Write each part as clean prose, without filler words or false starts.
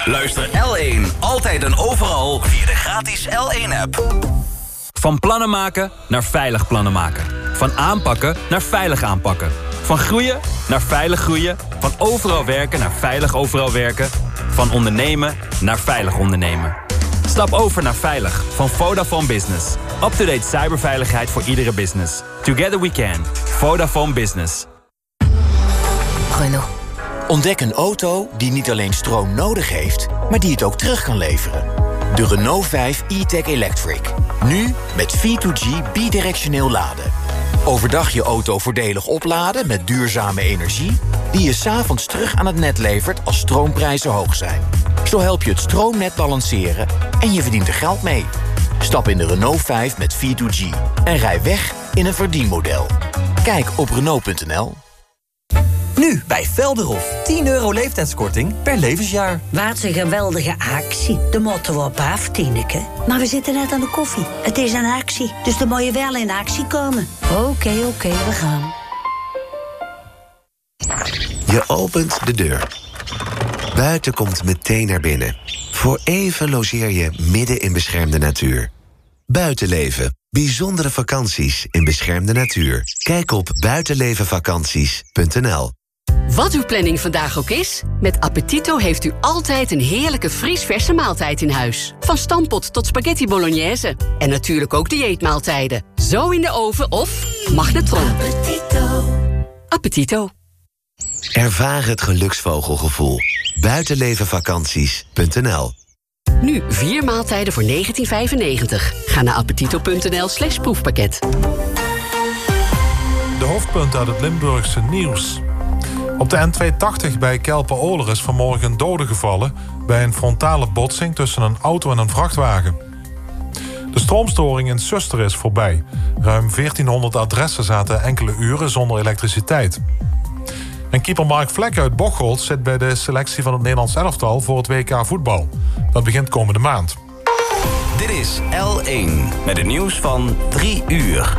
Luister L1 altijd en overal via de gratis L1-app. Van plannen maken naar veilig plannen maken. Van aanpakken naar veilig aanpakken. Van groeien naar veilig groeien. Van overal werken naar veilig overal werken. Van ondernemen naar veilig ondernemen. Stap over naar veilig van Vodafone Business. Up-to-date cyberveiligheid voor iedere business. Together we can. Vodafone Business. Renault. Ontdek een auto die niet alleen stroom nodig heeft, maar die het ook terug kan leveren. De Renault 5 e-Tech Electric. Nu met V2G bidirectioneel laden. Overdag je auto voordelig opladen met duurzame energie, die je 's avonds terug aan het net levert als stroomprijzen hoog zijn. Zo help je het stroomnet balanceren en je verdient er geld mee. Stap in de Renault 5 met V2G en rij weg in een verdienmodel. Kijk op Renault.nl. Nu bij Velderhof. €10 leeftijdskorting per levensjaar. Wat een geweldige actie. De moeten we op af, Tineke. Maar we zitten net aan de koffie. Het is een actie, dus dan moet je wel in actie komen. Oké, we gaan. Je opent de deur. Buiten komt meteen naar binnen. Voor even logeer je midden in beschermde natuur. Buitenleven. Bijzondere vakanties in beschermde natuur. Kijk op buitenlevenvakanties.nl. Wat uw planning vandaag ook is, met Appetito heeft u altijd een heerlijke vriesverse maaltijd in huis. Van stampot tot spaghetti bolognese. En natuurlijk ook dieetmaaltijden. Zo in de oven of magnetron. Appetito. Ervaar het geluksvogelgevoel. Buitenlevenvakanties.nl. Nu 4 maaltijden voor €19,95. Ga naar appetito.nl/proefpakket. De hoofdpunten uit het Limburgse nieuws. Op de N280 bij Kelpen-Oler is vanmorgen een dode gevallen bij een frontale botsing tussen een auto en een vrachtwagen. De stroomstoring in Suster is voorbij. Ruim 1400 adressen zaten enkele uren zonder elektriciteit. En keeper Mark Vlek uit Bocholt zit bij de selectie van het Nederlands elftal voor het WK voetbal. Dat begint komende maand. Dit is L1 met het nieuws van 3 uur.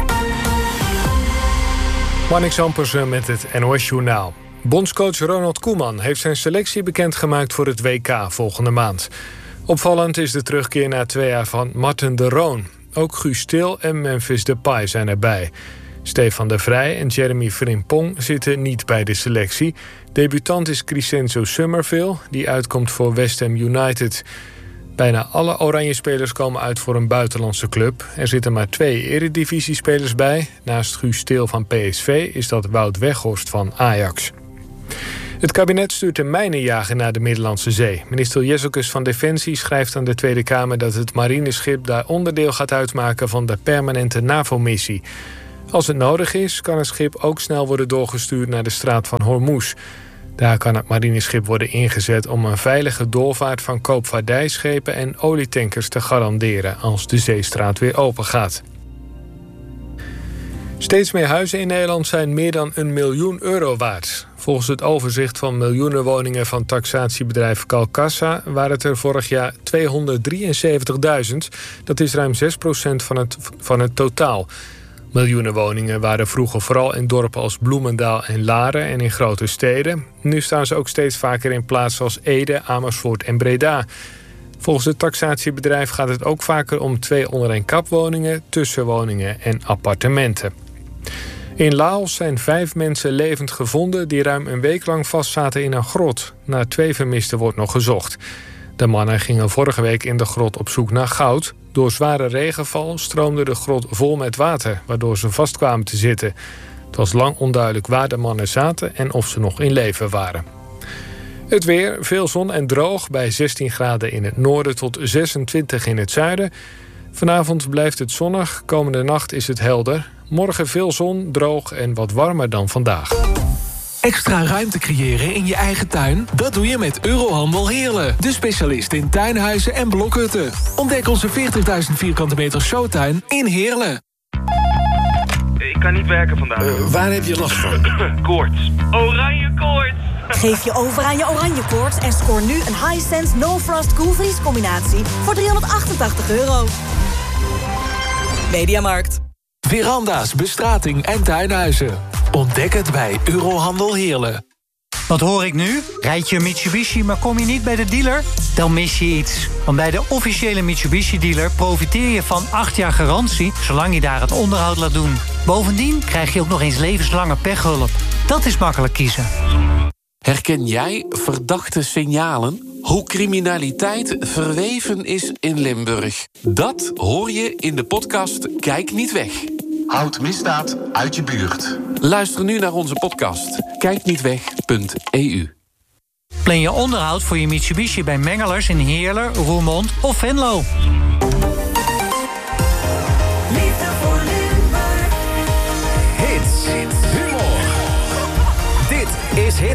Marnix Ampersen met het NOS-journaal. Bondscoach Ronald Koeman heeft zijn selectie bekendgemaakt voor het WK volgende maand. Opvallend is de terugkeer na 2 jaar van Marten de Roon. Ook Guus Til en Memphis Depay zijn erbij. Stefan de Vrij en Jeremy Frimpong zitten niet bij de selectie. Debutant is Crescenzo Summerville, die uitkomt voor West Ham United. Bijna alle Oranje-spelers komen uit voor een buitenlandse club. Er zitten maar 2 eredivisiespelers bij. Naast Guus Til van PSV is dat Wout Weghorst van Ajax. Het kabinet stuurt een mijnenjager naar de Middellandse Zee. Minister Jezelkus van Defensie schrijft aan de Tweede Kamer dat het marineschip daar onderdeel gaat uitmaken van de permanente NAVO-missie. Als het nodig is, kan het schip ook snel worden doorgestuurd naar de straat van Hormuz. Daar kan het marineschip worden ingezet om een veilige doorvaart van koopvaardijschepen en olietankers te garanderen als de zeestraat weer open gaat. Steeds meer huizen in Nederland zijn meer dan €1 miljoen waard. Volgens het overzicht van miljoenen woningen van taxatiebedrijf Calcassa waren het er vorig jaar 273.000. Dat is ruim 6% van het totaal. Miljoenen woningen waren vroeger vooral in dorpen als Bloemendaal en Laren en in grote steden. Nu staan ze ook steeds vaker in plaatsen als Ede, Amersfoort en Breda. Volgens het taxatiebedrijf gaat het ook vaker om 2 onder-een-kap-woningen, tussenwoningen en appartementen. In Laos zijn 5 mensen levend gevonden die ruim een week lang vastzaten in een grot. Naar 2 vermisten wordt nog gezocht. De mannen gingen vorige week in de grot op zoek naar goud. Door zware regenval stroomde de grot vol met water, waardoor ze vastkwamen te zitten. Het was lang onduidelijk waar de mannen zaten en of ze nog in leven waren. Het weer, veel zon en droog, bij 16 graden in het noorden tot 26 in het zuiden. Vanavond blijft het zonnig, komende nacht is het helder. Morgen veel zon, droog en wat warmer dan vandaag. Extra ruimte creëren in je eigen tuin? Dat doe je met Eurohandel Heerlen. De specialist in tuinhuizen en blokhutten. Ontdek onze 40.000 vierkante meter showtuin in Heerlen. Ik kan niet werken vandaag. Waar heb je last van? Koorts. Oranje koorts. Geef je over aan je oranje koorts en scoor nu een Hisense No Frost Koelvries combinatie voor €388. Mediamarkt. Veranda's, bestrating en tuinhuizen. Ontdek het bij Eurohandel Heerlen. Wat hoor ik nu? Rijd je een Mitsubishi, maar kom je niet bij de dealer? Dan mis je iets. Want bij de officiële Mitsubishi-dealer profiteer je van 8 jaar garantie, zolang je daar het onderhoud laat doen. Bovendien krijg je ook nog eens levenslange pechhulp. Dat is makkelijk kiezen. Herken jij verdachte signalen? Hoe criminaliteit verweven is in Limburg. Dat hoor je in de podcast Kijk niet weg. Houd misdaad uit je buurt. Luister nu naar onze podcast. Kijknietweg.eu. Plan je onderhoud voor je Mitsubishi bij Mengelers in Heerlen, Roermond of Venlo.